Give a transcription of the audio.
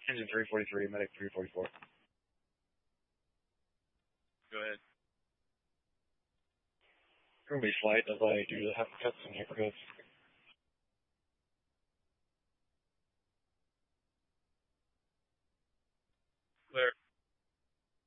Engine 343, medic 344. Go ahead. Runway flight as I do the half cuts and hypercuts.